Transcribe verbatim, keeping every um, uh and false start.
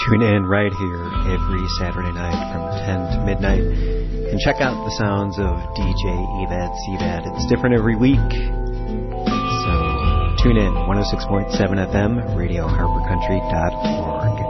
Tune in right here every Saturday night from ten to midnight and check out the sounds of D J Evad Seabad. It's different every week. So tune in, one oh six point seven F M, radio harbor country dot org.